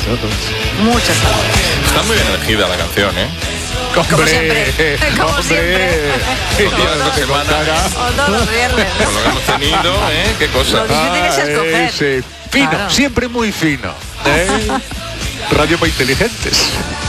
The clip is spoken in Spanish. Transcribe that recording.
Mucha salud. Está muy bien elegida la canción, ¿eh? Como siempre. Como siempre. O todos los viernes. Con lo que hemos tenido, ¿eh? Qué cosa. Lo difícil es escoger. Sí. Fino, Claro. siempre muy fino. Radio para inteligentes.